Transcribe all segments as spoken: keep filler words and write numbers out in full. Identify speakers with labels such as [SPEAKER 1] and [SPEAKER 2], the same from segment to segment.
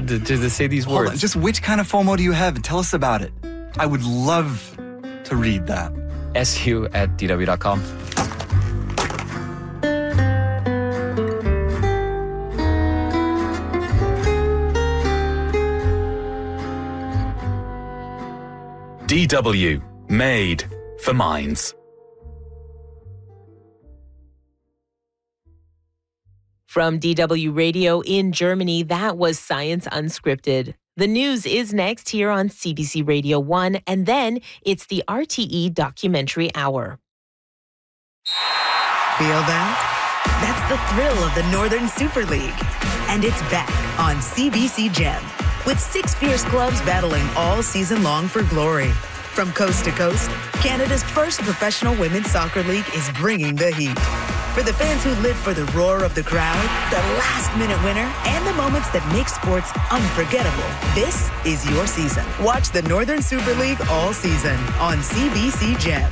[SPEAKER 1] to, to say these
[SPEAKER 2] Hold
[SPEAKER 1] words.
[SPEAKER 2] on, just which kind of FOMO do you have? And tell us about it. I would love to read that.
[SPEAKER 1] S U at D W dot com.
[SPEAKER 3] D W, made for minds.
[SPEAKER 4] From D W Radio in Germany, that was Science Unscripted. The news is next here on C B C Radio one, and then it's the R T E Documentary Hour.
[SPEAKER 5] Feel that? That's the thrill of the Northern Super League. And it's back on C B C Gem, with six fierce clubs battling all season long for glory. From coast to coast, Canada's first professional women's soccer league is bringing the heat. For the fans who live for the roar of the crowd, the last-minute winner, and the moments that make sports unforgettable, this is your season. Watch the Northern Super League all season on C B C Gem.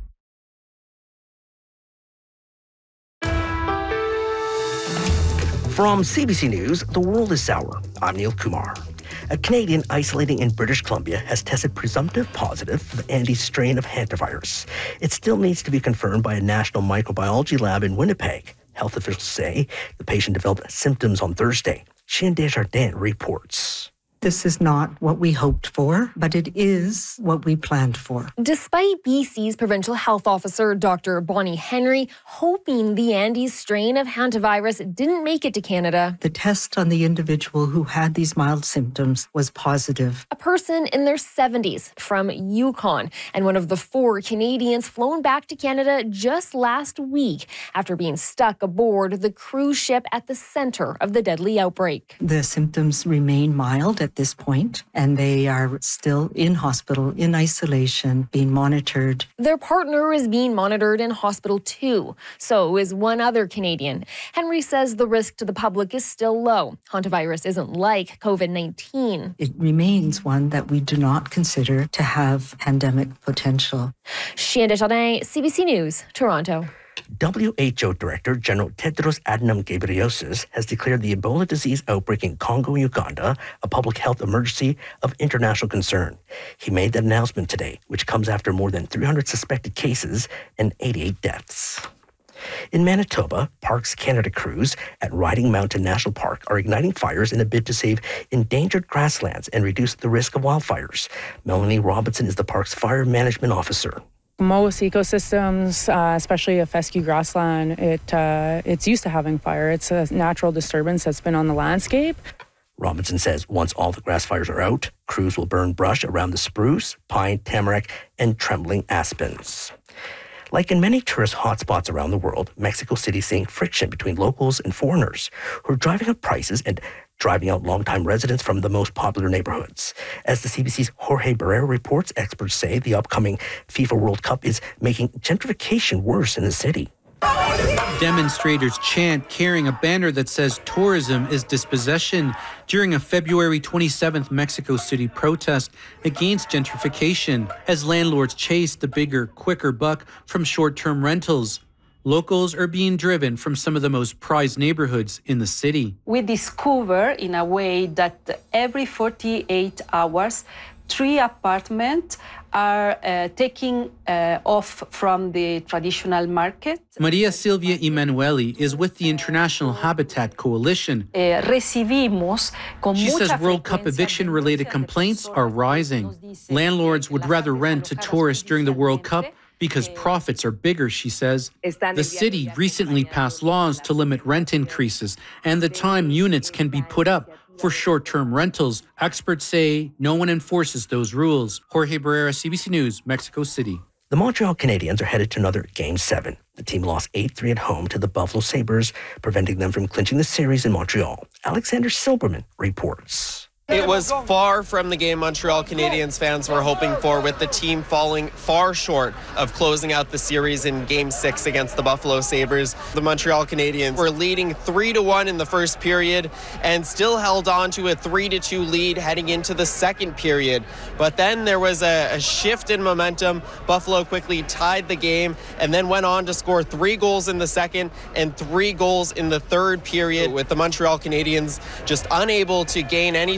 [SPEAKER 6] From C B C News, the world is sour. I'm Neil Kumar. A Canadian isolating in British Columbia has tested presumptive positive for the Andes strain of hantavirus. It still needs to be confirmed by a national microbiology lab in Winnipeg. Health officials say the patient developed symptoms on Thursday. Chien Desjardins reports.
[SPEAKER 7] This is not what we hoped for, but it is what we planned for.
[SPEAKER 8] Despite B C's provincial health officer, Doctor Bonnie Henry, hoping the Andes strain of hantavirus didn't make it to Canada,
[SPEAKER 7] The test on the individual who had these mild symptoms was positive.
[SPEAKER 8] a person in their seventies from Yukon, and one of the four Canadians flown back to Canada just last week after being stuck aboard the cruise ship at the center of the deadly outbreak.
[SPEAKER 7] The symptoms remain mild at this point, and they are still in hospital, in isolation, being monitored.
[SPEAKER 8] Their partner is being monitored in hospital too. So is one other Canadian. Henry says the risk to the public is still low. Hantavirus isn't like COVID nineteen.
[SPEAKER 7] It remains one that we do not consider to have pandemic potential.
[SPEAKER 8] Chien Desjardins, C B C News, Toronto.
[SPEAKER 6] W H O Director General Tedros Adhanom Ghebreyesus has declared the Ebola disease outbreak in Congo and Uganda a public health emergency of international concern. He made that announcement today, which comes after more than three hundred suspected cases and eighty-eight deaths. In Manitoba, Parks Canada crews at Riding Mountain National Park are igniting fires in a bid to save endangered grasslands and reduce the risk of wildfires. Melanie Robinson is the park's fire management officer.
[SPEAKER 9] Most ecosystems, uh, especially a fescue grassland, it uh, it's used to having fire. It's a natural disturbance that's been on the landscape.
[SPEAKER 6] Robinson says once all the grass fires are out, crews will burn brush around the spruce, pine, tamarack, and trembling aspens. Like in many tourist hotspots around the world, Mexico City is seeing friction between locals and foreigners who are driving up prices and driving out longtime residents from the most popular neighborhoods. As the C B C's Jorge Barrera reports, experts say the upcoming FIFA World Cup is making gentrification worse in the city.
[SPEAKER 10] Demonstrators chant, carrying a banner that says tourism is dispossession during a February twenty-seventh Mexico City protest against gentrification as landlords chase the bigger, quicker buck from short-term rentals. Locals are being driven from some of the most prized neighborhoods in the city.
[SPEAKER 11] We discover in a way that every forty-eight hours, three apartments are uh, taking uh, off from the traditional market.
[SPEAKER 10] Maria Silvia Emanueli is with the International Habitat Coalition.
[SPEAKER 11] Uh, recibimos con
[SPEAKER 10] She
[SPEAKER 11] mucha
[SPEAKER 10] says World Cup
[SPEAKER 11] frecuencia
[SPEAKER 10] eviction-related complaints are rising. Landlords would rather rent to tourists during the World Cup because profits are bigger, she says. The city recently passed laws to limit rent increases and the time units can be put up for short-term rentals. Experts say no one enforces those rules. Jorge Barrera, C B C News, Mexico City.
[SPEAKER 6] The Montreal Canadiens are headed to another Game seven. The team lost eight three at home to the Buffalo Sabres, preventing them from clinching the series in Montreal. Alexander Silberman reports.
[SPEAKER 12] It was far from the game Montreal Canadiens fans were hoping for, with the team falling far short of closing out the series in Game six against the Buffalo Sabres. The Montreal Canadiens were leading three to one in the first period and still held on to a three to two lead heading into the second period. But then there was a, a shift in momentum. Buffalo quickly tied the game and then went on to score three goals in the second and three goals in the third period, with the Montreal Canadiens just unable to gain any